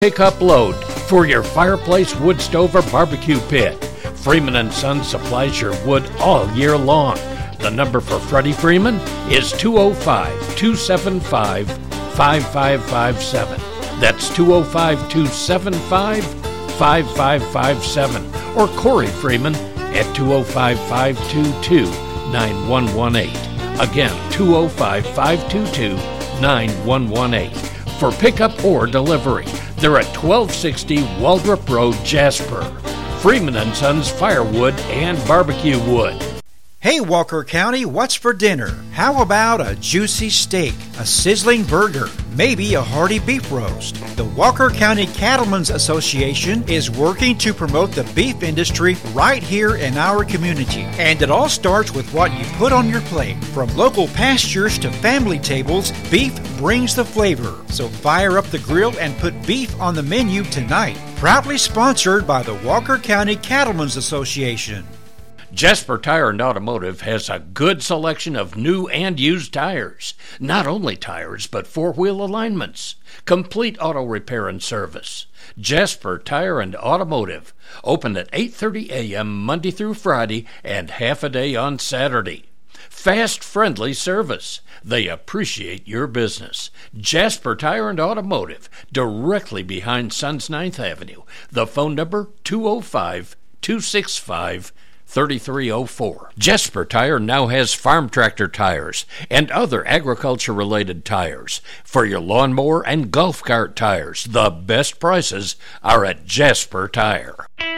pickup load for your fireplace, wood stove, or barbecue pit. Freeman & Sons supplies your wood all year long. The number for Freddie Freeman is 205-275-5557. That's 205-275-5557. Or Corey Freeman at 205-522-9118. Again, 205-522-9118. For pickup or delivery, they're at 1260 Waldrop Road, Jasper. Freeman & Sons Firewood and Barbecue Wood. Hey Walker County, what's for dinner? How about a juicy steak, a sizzling burger, maybe a hearty beef roast? The Walker County Cattlemen's Association is working to promote the beef industry right here in our community. And it all starts with what you put on your plate. From local pastures to family tables, beef brings the flavor. So fire up the grill and put beef on the menu tonight. Proudly sponsored by the Walker County Cattlemen's Association. Jasper Tire and Automotive has a good selection of new and used tires. Not only tires, but four-wheel alignments. Complete auto repair and service. Jasper Tire and Automotive. Open at 8:30 a.m. Monday through Friday and half a day on Saturday. Fast, friendly service. They appreciate your business. Jasper Tire and Automotive, directly behind Sons 9th Avenue. The phone number, 205-265-3304. Jasper Tire now has farm tractor tires and other agriculture-related tires. For your lawnmower and golf cart tires, the best prices are at Jasper Tire.